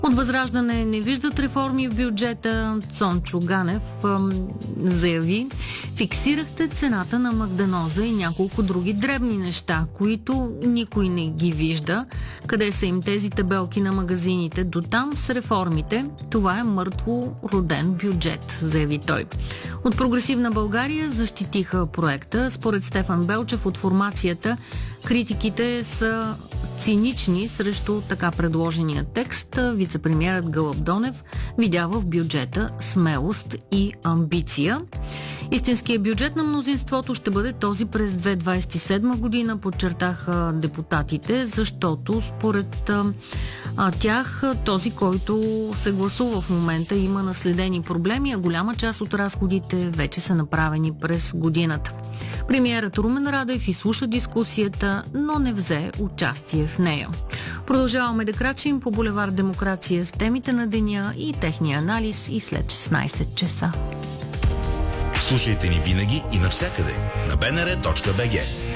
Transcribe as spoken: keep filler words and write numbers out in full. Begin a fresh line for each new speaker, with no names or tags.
От Възраждане не виждат реформи в бюджета. Цончо Ганев ам, заяви: фиксирахте цената на Магданоза и няколко други дребни неща, които никой не ги вижда. Къде са им тези табелки на магазините? Дотам с реформите. Това е мъртво роден бюджет, заяви той. От Прогресивна България защитиха проекта. Според Стефан Белчев от формацията, критиките са цинични срещу така предложения текст. Вицепремиерът Гълъб Донев видя в бюджета смелост и амбиция. Истинският бюджет на мнозинството ще бъде този през две хиляди двадесет и седма година, подчертаха депутатите, защото според а, тях този, който се гласува в момента, има наследени проблеми, а голяма част от разходите вече са направени през годината. Премиерът Румен Радев изслуша дискусията, но не взе участие в нея. Продължаваме да крачим по булевард Демокрация с темите на деня и техния анализ и след шестнадесет часа.
Слушайте ни винаги и навсякъде на би ен ар точка би джи.